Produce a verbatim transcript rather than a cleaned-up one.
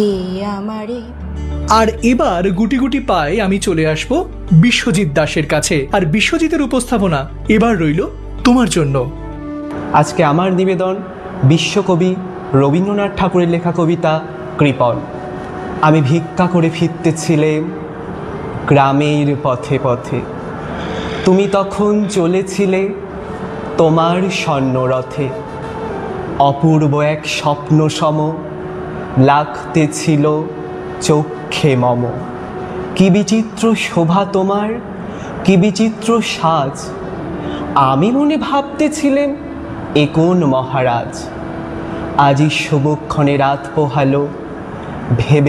আমারে। আর এবার গুটি গুটি পায়ে আমি চলে আসব বিশ্বজিৎ দাসের কাছে, আর বিশ্বজিতের উপস্থাপনা এবার রইল তোমার জন্য। আজকে আমার নিবেদন বিশ্বকবি রবীন্দ্রনাথ ঠাকুরের লেখা কবিতা কৃপণ। আমি ভিক্ষা করে ফিরতেছিলাম গ্রামের পথে পথে, তুমি তখন চলেছিলে তোমার স্বর্ণরথে। অপূর্ব এক স্বপ্ন সম লাগতেছিল চক্ষে মম। কি বিচিত্র শোভা তোমার, কি বিচিত্র সাজ, আমি মনে ভাবতেছিলেন এ কোন মহারাজ। আজি শুভক্ষণে রাত পোহালো, ভেবে